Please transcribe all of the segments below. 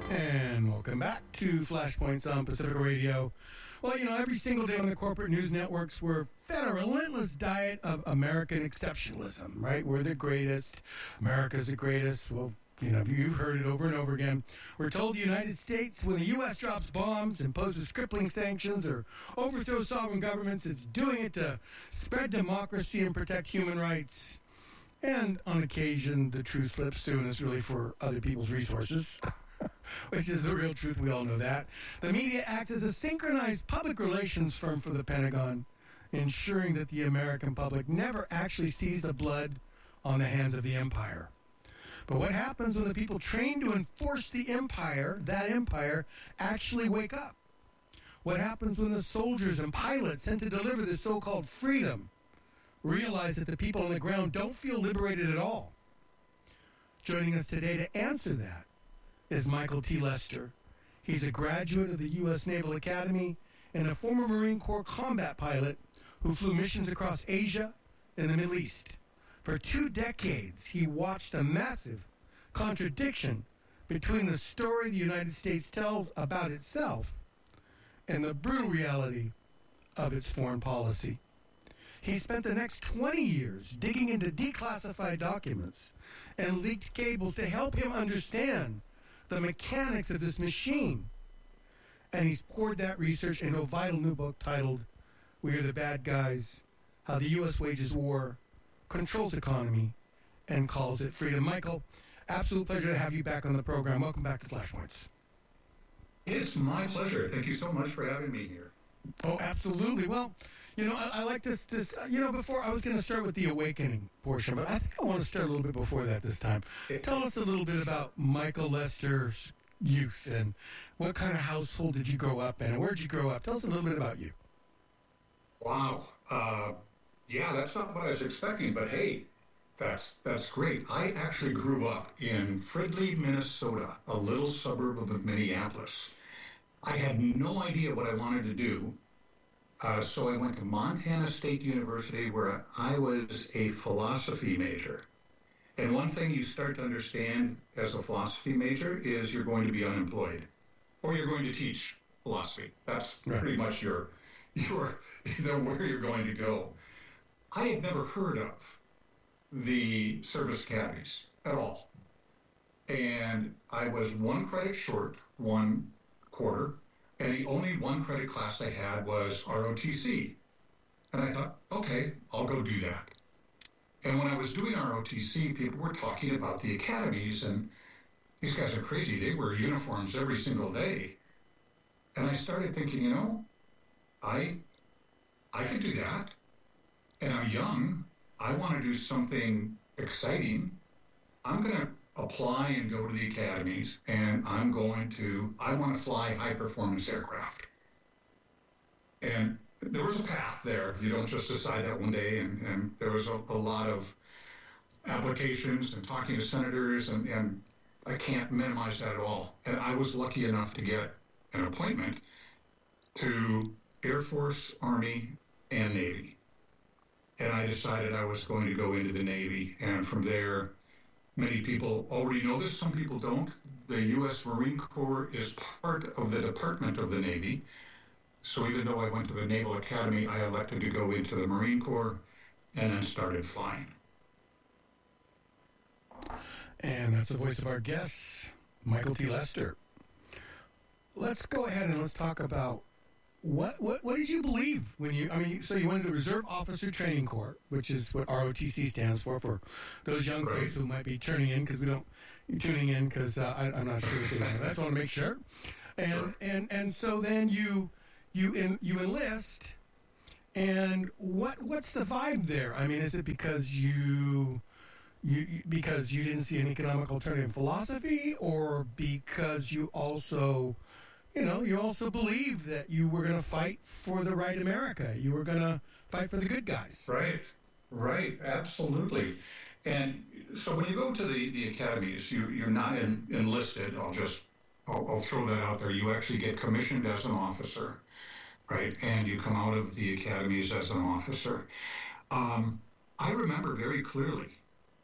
And welcome back to Flashpoints on Pacifica Radio. Well, every single day on the corporate news networks, we're fed a relentless diet of American exceptionalism, right? We're the greatest. America's the greatest. Well, you've heard it over and over again. We're told the United States, when the U.S. drops bombs, imposes crippling sanctions, or overthrows sovereign governments, it's doing it to spread democracy and protect human rights. And on occasion, the truth slips through, and it's really for other people's resources. Which is the real truth. We all know that. The media acts as a synchronized public relations firm for the Pentagon, ensuring that the American public never actually sees the blood on the hands of the empire. But what happens when the people trained to enforce the empire, that empire, actually wake up? What happens when the soldiers and pilots sent to deliver this so-called freedom realize that the people on the ground don't feel liberated at all? Joining us today to answer that is Michael T. Lester. He's a graduate of the U.S. Naval Academy and a former Marine Corps combat pilot who flew missions across Asia and the Middle East. For 2 decades, he watched the massive contradiction between the story the United States tells about itself and the brutal reality of its foreign policy. He spent the next 20 years digging into declassified documents and leaked cables to help him understand the mechanics of this machine. And he's poured that research into a vital new book titled We Are the Bad Guys, How the U.S. Wages War, Controls Economy, and Calls It Freedom. Michael, absolute pleasure to have you back on the program. Welcome back to Flashpoints. It's my pleasure. Thank you so much for having me here. Oh, absolutely. Well, I like this, before I was going to start with the awakening portion, but I think I want to start a little bit before that this time. Tell us a little bit about Michael Lester's youth and what kind of household did you grow up in and where did you grow up? Tell us a little bit about you. Wow. Yeah, that's not what I was expecting, but hey, that's great. I actually grew up in Fridley, Minnesota, a little suburb of Minneapolis. I had no idea what I wanted to do, so I went to Montana State University, where I was a philosophy major. And one thing you start to understand as a philosophy major is you're going to be unemployed, or you're going to teach philosophy. That's pretty much where you're going to go. I had never heard of the service academies at all, and I was 1 credit short, 1 quarter, and the only 1 credit class I had was ROTC. And I thought, okay, I'll go do that. And when I was doing ROTC, people were talking about the academies, and these guys are crazy. They wear uniforms every single day. And I started thinking, I could do that. And I'm young. I want to do something exciting. I'm going to apply and go to the academies, and I want to fly high-performance aircraft. And there was a path there. You don't just decide that one day, and there was a lot of applications and talking to senators, and I can't minimize that at all. And I was lucky enough to get an appointment to Air Force, Army, and Navy. And I decided I was going to go into the Navy, and from there, many people already know this, some people don't. The U.S. Marine Corps is part of the Department of the Navy. So even though I went to the Naval Academy, I elected to go into the Marine Corps and then started flying. And that's the voice of our guest, Michael T. Lester. Let's go ahead and let's talk about what did you believe when so you went to the Reserve Officer Training Corps, which is what ROTC stands for those young folks who might be tuning in because I'm not sure if they know. That's I want to make sure. And so then you enlist, and what's the vibe there? I mean, is it because you didn't see an economic alternative philosophy, or because you also believed that you were going to fight for the right America. You were going to fight for the good guys. Right, absolutely. And so when you go to the academies, you're not enlisted. I'll throw that out there. You actually get commissioned as an officer, right? And you come out of the academies as an officer. I remember very clearly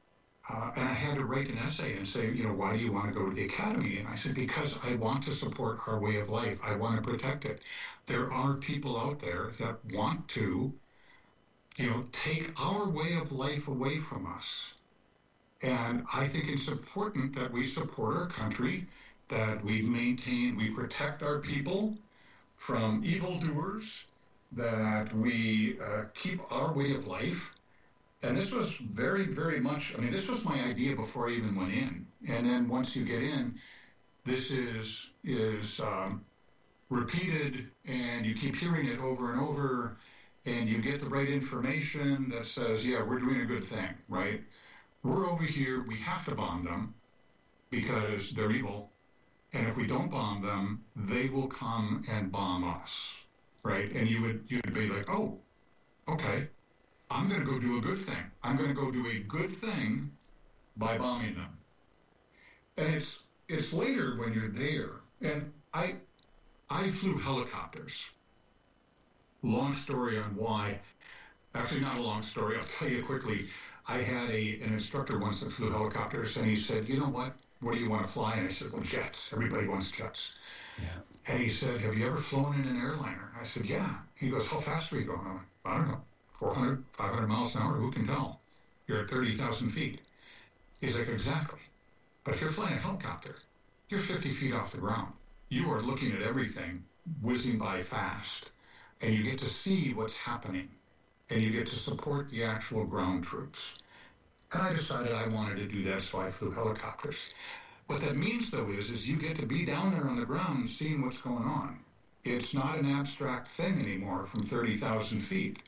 And I had to write an essay and say, why do you want to go to the academy? And I said, because I want to support our way of life. I want to protect it. There are people out there that want to, take our way of life away from us. And I think it's important that we support our country, that we protect our people from evildoers, that we keep our way of life. And this was very, very much, this was my idea before I even went in. And then once you get in, this is repeated, and you keep hearing it over and over, and you get the right information that says, yeah, we're doing a good thing, right? We're over here, we have to bomb them because they're evil. And if we don't bomb them, they will come and bomb us, right? And you'd be like, oh, okay. I'm going to go do a good thing. I'm going to go do a good thing by bombing them. And it's later when you're there. And I flew helicopters. Long story on why. Actually, not a long story. I'll tell you quickly. I had an instructor once that flew helicopters, and he said, you know what? What do you want to fly? And I said, well, jets. Everybody wants jets. Yeah. And he said, have you ever flown in an airliner? I said, yeah. He goes, how fast were you going? I'm like, I don't know. 400, 500 miles an hour, who can tell? You're at 30,000 feet. He's like, exactly. But if you're flying a helicopter, you're 50 feet off the ground. You are looking at everything whizzing by fast, and you get to see what's happening, and you get to support the actual ground troops. And I decided I wanted to do that, so I flew helicopters. What that means, though, is you get to be down there on the ground seeing what's going on. It's not an abstract thing anymore from 30,000 feet.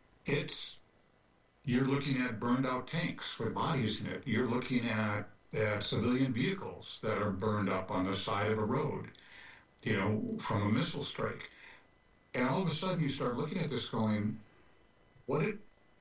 You're looking at burned out tanks with bodies in it. You're looking at civilian vehicles that are burned up on the side of a road, from a missile strike. And all of a sudden you start looking at this going, wait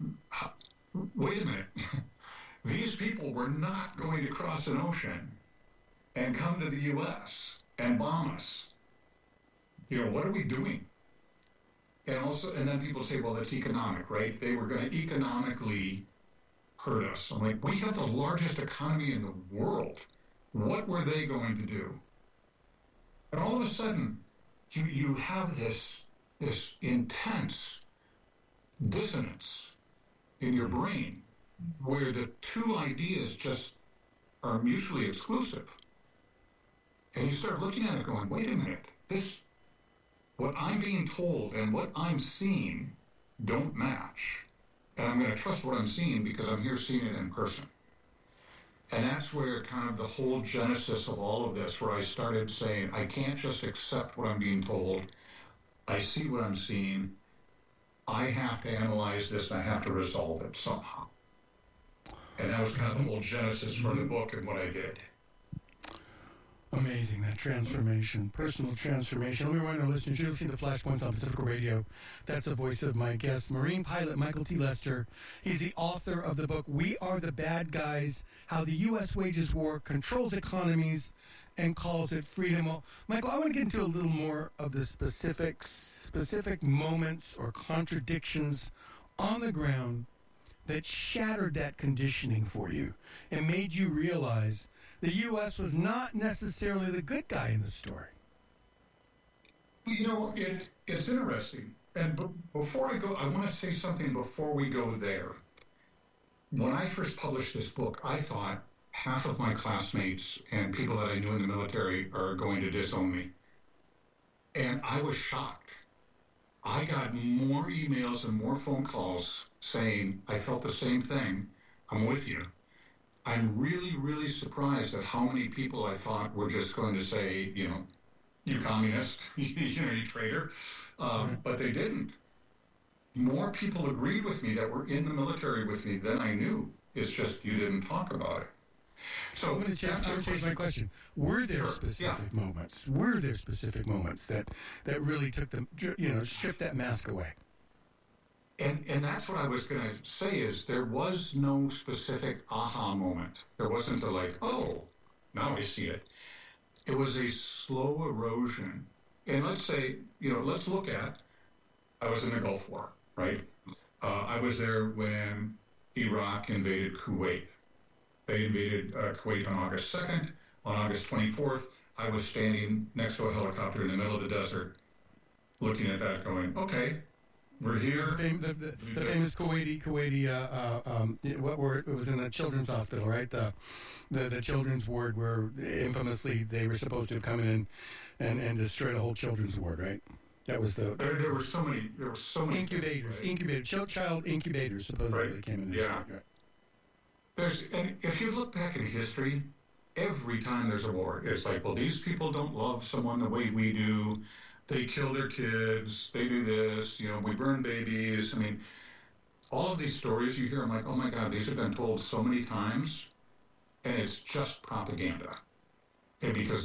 a minute. These people were not going to cross an ocean and come to the U.S. and bomb us. What are we doing? And then people say, well, that's economic, right? They were going to economically hurt us. I'm like, we have the largest economy in the world. What were they going to do? And all of a sudden, you have this intense dissonance in your brain where the two ideas just are mutually exclusive. And you start looking at it going, wait a minute, what I'm being told and what I'm seeing don't match. And I'm going to trust what I'm seeing because I'm here seeing it in person. And that's where kind of the whole genesis of all of this, where I started saying, I can't just accept what I'm being told. I see what I'm seeing. I have to analyze this and I have to resolve it somehow. And that was kind of the whole genesis for the book and what I did. Amazing, that transformation, personal transformation. Let me remind our listeners, you're listening to Flashpoints on Pacifica Radio. That's the voice of my guest, Marine pilot Michael T. Lester. He's the author of the book, We Are the Bad Guys, How the U.S. Wages War, Controls Economies, and Calls It Freedom. Well, Michael, I want to get into a little more of the specific moments or contradictions on the ground that shattered that conditioning for you and made you realize the U.S. was not necessarily the good guy in the story. It's interesting. And before I go, I want to say something before we go there. When I first published this book, I thought half of my classmates and people that I knew in the military are going to disown me. And I was shocked. I got more emails and more phone calls saying, I felt the same thing. I'm with you. I'm really, really surprised at how many people I thought were just going to say, you communist, you traitor. But they didn't. More people agreed with me that were in the military with me than I knew. It's just you didn't talk about it. So I'm going to change my question. Were there specific moments? Were there specific moments that really took them, stripped that mask away? And that's what I was going to say is there was no specific aha moment. There wasn't oh, now I see it. It was a slow erosion. And let's say, let's look at, I was in the Gulf War, right? I was there when Iraq invaded Kuwait. They invaded Kuwait on August 2nd. On August 24th, I was standing next to a helicopter in the middle of the desert, looking at that, going, "Okay, we're here." The famous Kuwaiti. It was in a children's hospital, right? The children's ward where infamously they were supposed to have come in and destroyed a whole children's ward, right? That was the. There were so many. Incubators, right? child incubators. Supposedly Right. they came in. Yeah. Right. And if you look back in history, every time there's a war, it's like, well, these people don't love someone the way we do. They kill their kids. They do this. We burn babies. I mean, all of these stories you hear, I'm like, oh my God, these have been told so many times, and it's just propaganda. And because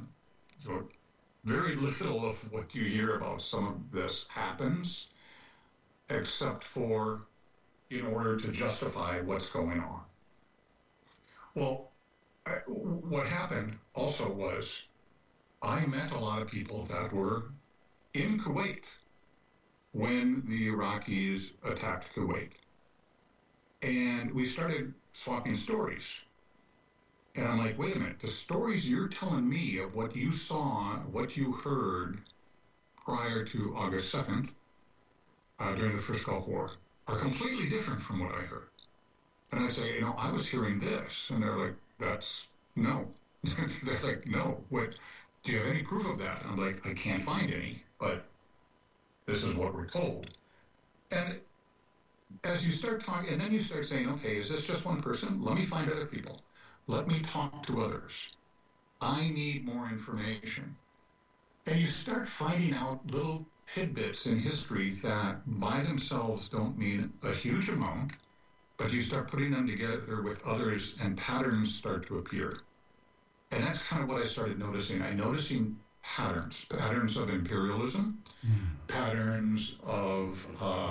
very little of what you hear about some of this happens, except for in order to justify what's going on. Well, what happened also was I met a lot of people that were in Kuwait when the Iraqis attacked Kuwait. And we started swapping stories. And I'm like, wait a minute, the stories you're telling me of what you saw, what you heard prior to August 2nd, during the first Gulf War, are completely different from what I heard. And I say, I was hearing this. And they're like, no. They're like, no. What? Do you have any proof of that? I'm like, I can't find any, but this is what we're told. And as you start talking, and then you start saying, okay, is this just one person? Let me find other people. Let me talk to others. I need more information. And you start finding out little tidbits in history that by themselves don't mean a huge amount, but you start putting them together with others and patterns start to appear. And that's kind of what I started noticing. I'm noticing patterns of imperialism, patterns of,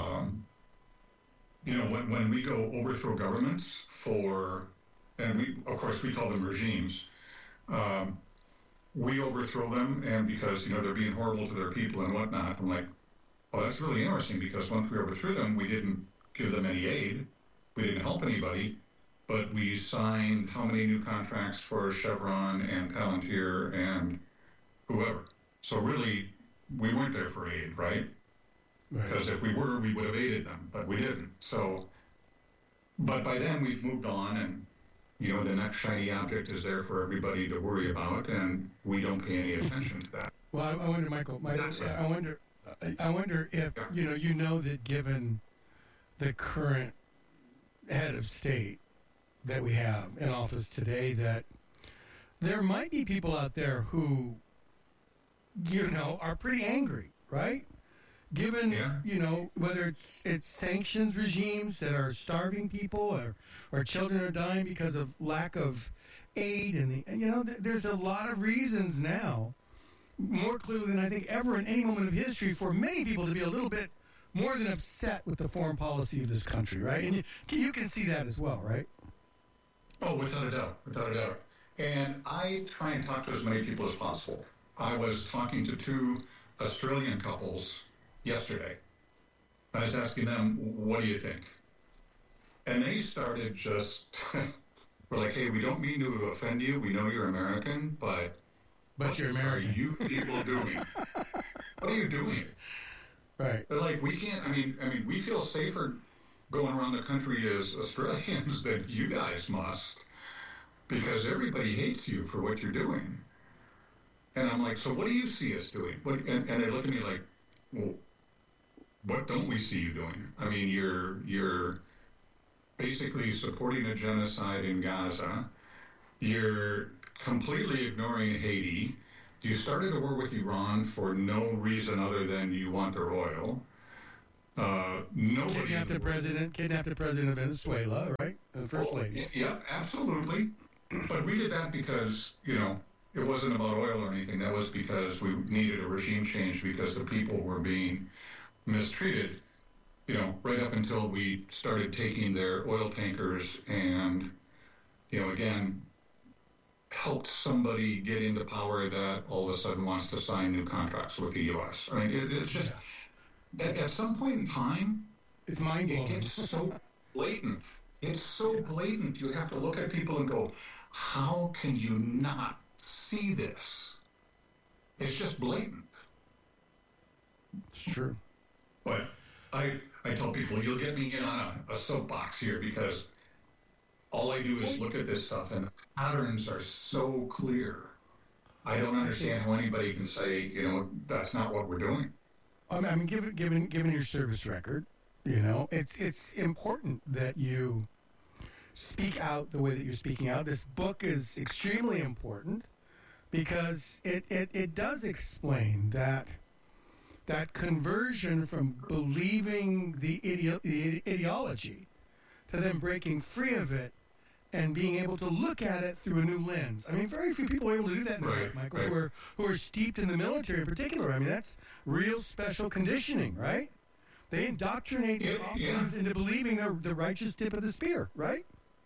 when we go overthrow governments and we call them regimes, we overthrow them, and because, they're being horrible to their people and whatnot, I'm like, well, that's really interesting, because once we overthrew them, we didn't give them any aid, we didn't help anybody, but we signed how many new contracts for Chevron and Palantir and whoever. So really, we weren't there for aid, right? Because if we were, we would have aided them, but we didn't. So, but by then we've moved on, and the next shiny object is there for everybody to worry about, and we don't pay any attention to that. Well, I wonder, Michael, I wonder if, that given the current head of state that we have in office today, that there might be people out there who, are pretty angry, right? Given, whether it's sanctions regimes that are starving people or children are dying because of lack of aid. And there's a lot of reasons now, more clearly than I think ever in any moment of history, for many people to be a little bit more than upset with the foreign policy of this country, right? And you can see that as well, right? Oh, without a doubt. And I try and talk to as many people as possible. I was talking to two Australian couples yesterday. I was asking them, what do you think? And they started we're like, hey, we don't mean to offend you. We know you're American, but you're American. What are you people doing? What are you doing? Right. They're like, we can't, we feel safer going around the country as Australians than you guys must, because everybody hates you for what you're doing. And I'm like, so what do you see us doing? And they look at me like, well, what don't we see you doing? You're basically supporting a genocide in Gaza. You're completely ignoring Haiti. You started a war with Iran for no reason other than you want their oil. Nobody kidnapped the president of Venezuela, right? And the first lady. Yeah, absolutely. But we did that because, it wasn't about oil or anything. That was because we needed a regime change because the people were being mistreated, right up until we started taking their oil tankers and, again, helped somebody get into power that all of a sudden wants to sign new contracts with the U.S. It's just, at some point in time, it's mind-blowing. It gets so blatant It's so blatant. You have to look at people and go, how can you not see this? It's just blatant. It's true. But I tell people, you'll get me in on a soapbox here because all I do is look at this stuff and the patterns are so clear. I don't understand how anybody can say, that's not what we're doing. I mean, given your service record, it's important that you speak out the way that you're speaking out. This book is extremely important because it does explain that conversion from believing the ideology to then breaking free of it and being able to look at it through a new lens. I mean, very few people are able to do that in their life, Michael, who are steeped in the military in particular. I mean, that's real special conditioning, right? They indoctrinate their officers into believing they're the righteous tip of the spear, right?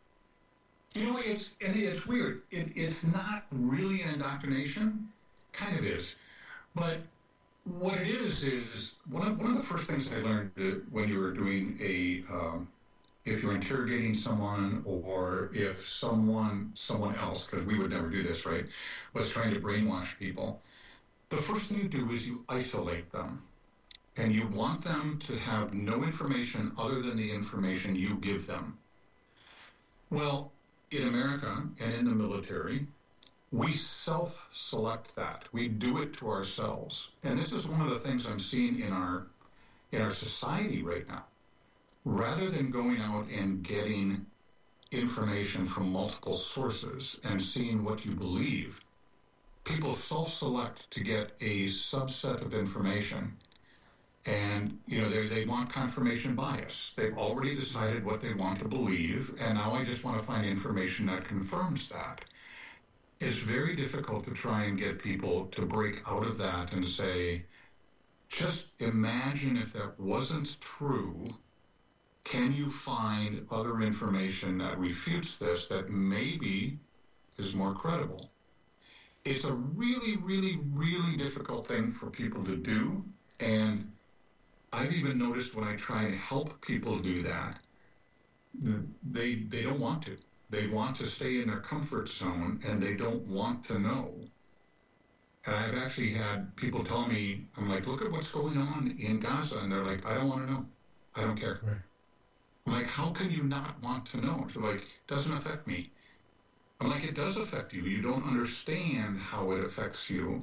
It's weird. It's not really an indoctrination. Kind of is. But what it is one of the first things I learned when you were doing if you're interrogating someone or if someone else, because we would never do this, right, was trying to brainwash people, the first thing you do is you isolate them. And you want them to have no information other than the information you give them. Well, in America and in the military, we self-select that. We do it to ourselves. And this is one of the things I'm seeing in our society right now. Rather than going out and getting information from multiple sources and seeing what you believe, people self-select to get a subset of information. And, they want confirmation bias. They've already decided what they want to believe, and now I just want to find information that confirms that. It's very difficult to try and get people to break out of that and say, just imagine if that wasn't true, can you find other information that refutes this that maybe is more credible? It's a really, really, really difficult thing for people to do, and I've even noticed when I try and help people do that, they don't want to. They want to stay in their comfort zone, and they don't want to know. And I've actually had people tell me, I'm like, look at what's going on in Gaza. And they're like, I don't want to know. I don't care. Right. I'm like, how can you not want to know? They're like, it doesn't affect me. I'm like, it does affect you. You don't understand how it affects you.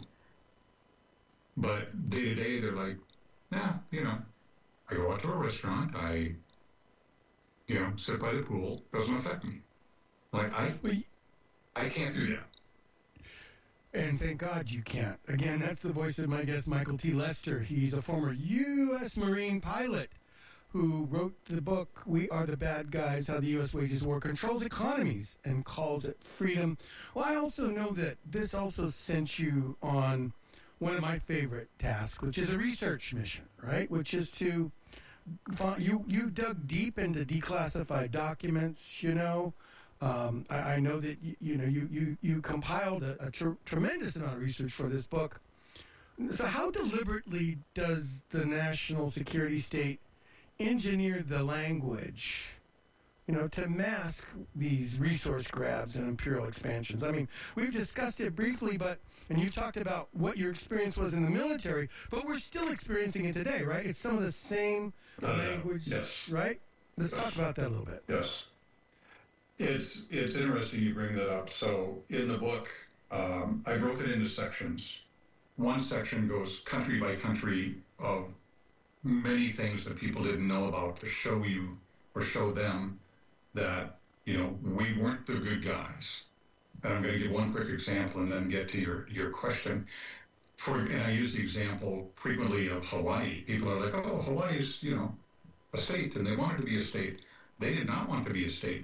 But day to day, they're like, nah, I go out to a restaurant, I, sit by the pool, doesn't affect me. Like, I can't do that. And thank God you can't. Again, that's the voice of my guest, Michael T. Lester. He's a former U.S. Marine pilot who wrote the book, We Are the Bad Guys, How the U.S. Wages War Controls Economies and Calls It Freedom. Well, I also know that this also sent you on one of my favorite tasks, which is a research mission, right? Which is to find, you dug deep into declassified documents, I know that you compiled a tremendous amount of research for this book. So how deliberately does the national security state engineer the language, to mask these resource grabs and imperial expansions? I mean, we've discussed it briefly, and you've talked about what your experience was in the military, but we're still experiencing it today, right? It's some of the same language, yes. Right? Let's talk about that a little bit. Yes. It's interesting you bring that up. So in the book, I broke it into sections. One section goes country by country of many things that people didn't know about to show you or show them that, we weren't the good guys. And I'm going to give one quick example and then get to your question. And I use the example frequently of Hawaii. People are like, oh, Hawaii is, a state, and they wanted to be a state. They did not want to be a state.